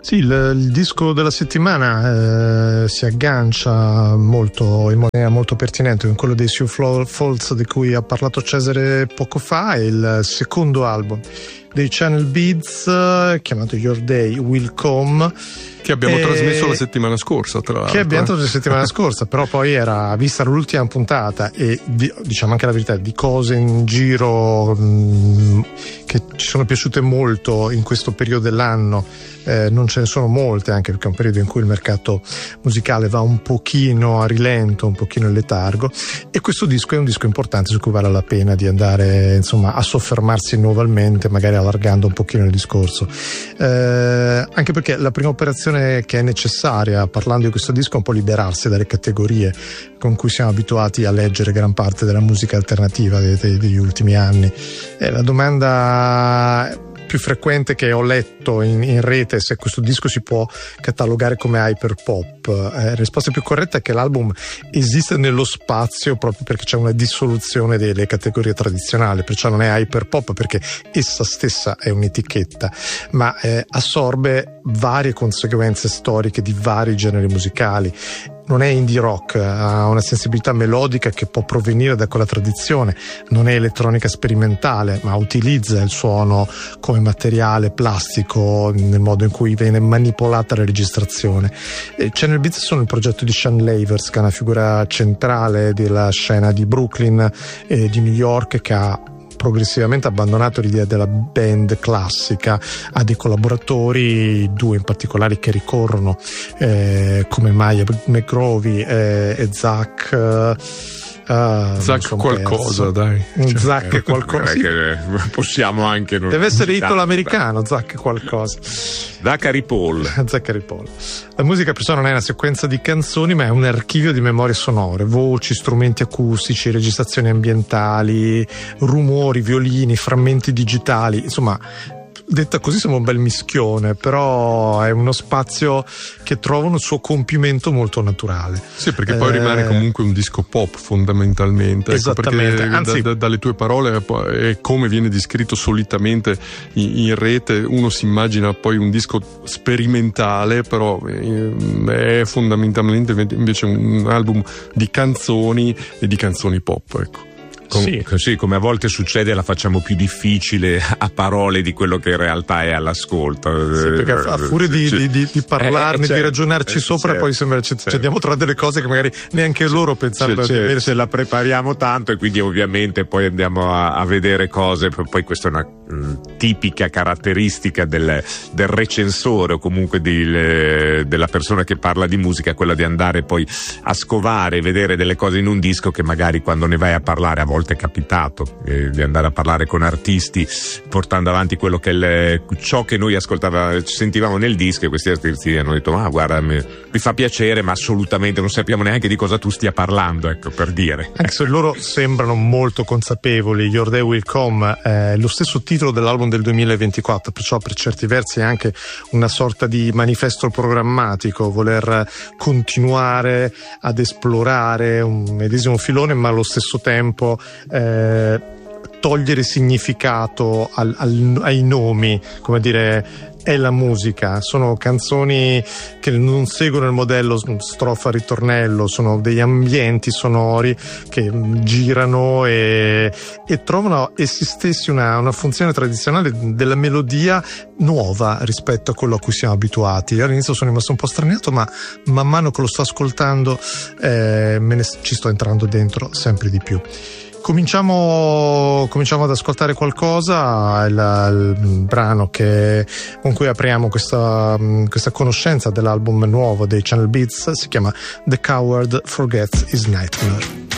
Sì, il disco della settimana si aggancia molto, in maniera molto pertinente con quello dei Sioux Falls di cui ha parlato Cesare poco fa. È il secondo album dei Channel Beats, chiamato Your Day Will Come, che abbiamo trasmesso la settimana scorsa, tra l'altro. Che abbiamo trasmesso la settimana scorsa, però poi era vista l'ultima puntata e diciamo anche la verità, di cose in giro che ci sono piaciute molto in questo periodo dell'anno, non ce ne sono molte, anche perché è un periodo in cui il mercato musicale va un pochino a rilento, un pochino in letargo, e questo disco è un disco importante su cui vale la pena di andare, insomma, a soffermarsi nuovamente, magari allargando un pochino il discorso, anche perché la prima operazione che è necessaria parlando di questo disco è un po' liberarsi dalle categorie con cui siamo abituati a leggere gran parte della musica alternativa degli ultimi anni. La domanda più frequente che ho letto in rete è se questo disco si può catalogare come hyperpop. La risposta più corretta è che l'album esiste nello spazio proprio perché c'è una dissoluzione delle categorie tradizionali, perciò non è hyperpop perché essa stessa è un'etichetta, ma assorbe varie conseguenze storiche di vari generi musicali. Non è indie rock, ha una sensibilità melodica che può provenire da quella tradizione, non è elettronica sperimentale, ma utilizza il suono come materiale plastico nel modo in cui viene manipolata la registrazione. Channel Beats sono il progetto di Sean Lavers, che è una figura centrale della scena di Brooklyn e di New York, che ha progressivamente abbandonato l'idea della band classica, ha dei collaboratori, due in particolare che ricorrono, come Maya McGrovey e Zach qualcosa, dai. Zach qualcosa. Che possiamo anche non... Deve essere italo-americano, Zach qualcosa. Zachary Paul. La musica perciò non è una sequenza di canzoni, ma è un archivio di memorie sonore, voci, strumenti acustici, registrazioni ambientali, rumori, violini, frammenti digitali, insomma. Detta così sembra un bel mischione, però è uno spazio che trova un suo compimento molto naturale. Sì, perché poi rimane comunque un disco pop fondamentalmente. Esattamente. Ecco, perché anzi, dalle tue parole e come viene descritto solitamente in rete, uno si immagina poi un disco sperimentale, però è fondamentalmente invece un album di canzoni e di canzoni pop, ecco. Sì, come a volte succede, la facciamo più difficile a parole di quello che in realtà è all'ascolto. Sì, perché a furia di parlarne, di ragionarci sopra, poi sembra ci andiamo tra delle cose che magari neanche loro pensavano di avere. Se la prepariamo tanto, e quindi ovviamente poi andiamo a vedere cose. Poi questa è una tipica caratteristica del recensore, o comunque della persona che parla di musica, quella di andare poi a scovare e vedere delle cose in un disco che magari quando ne vai a parlare, a volte è capitato di andare a parlare con artisti portando avanti quello che ciò che noi sentivamo nel disco, e questi artisti hanno detto: ma guarda, mi fa piacere, ma assolutamente non sappiamo neanche di cosa tu stia parlando, ecco, per dire. Anche se loro sembrano molto consapevoli. Your Day Will Come è lo stesso titolo dell'album del 2024, perciò per certi versi è anche una sorta di manifesto programmatico, voler continuare ad esplorare un medesimo filone, ma allo stesso tempo togliere significato ai nomi, come dire. È la musica, sono canzoni che non seguono il modello strofa ritornello, sono degli ambienti sonori che girano e trovano essi stessi una funzione tradizionale della melodia nuova rispetto a quello a cui siamo abituati. Io all'inizio sono rimasto un po' straniato, ma man mano che lo sto ascoltando ci sto entrando dentro sempre di più. Cominciamo ad ascoltare qualcosa. Il brano con cui apriamo questa conoscenza dell'album nuovo dei Channel Beats si chiama The Coward Forgets His Nightmare.